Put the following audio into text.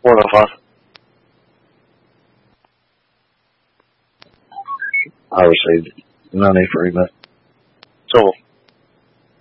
105. I received it. No need for email. So